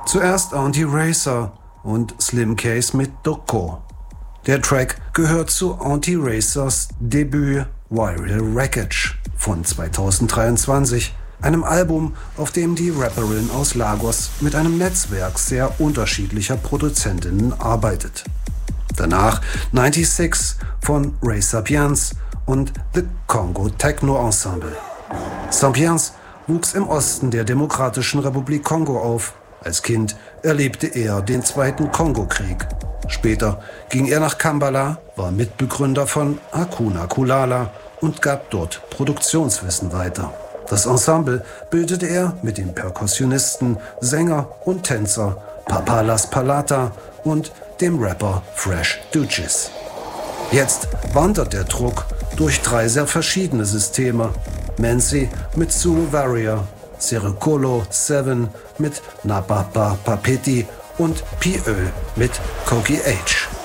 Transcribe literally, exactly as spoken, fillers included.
Zuerst Auntie Racer und Slim Case mit Doko. Der Track gehört zu Auntie Racers Debüt Viral Wreckage von zweitausenddreiundzwanzig, einem Album, auf dem die Rapperin aus Lagos mit einem Netzwerk sehr unterschiedlicher Produzentinnen arbeitet. Danach sechsundneunzig von Ray Sapiens und The Congo Techno Ensemble. Sapiens wuchs im Osten der Demokratischen Republik Kongo auf. Als Kind erlebte er den Zweiten Kongokrieg. Später ging er nach Kampala, war Mitbegründer von Hakuna Kulala und gab dort Produktionswissen weiter. Das Ensemble bildete er mit dem Perkussionisten, Sänger und Tänzer Papa Las Palata und dem Rapper Fresh Duchess. Jetzt wandert der Druck durch drei sehr verschiedene Systeme. Mansi mit Zulu Warrior, Serikolo Seven mit Napapa Papeti und P Ö mit Koki H.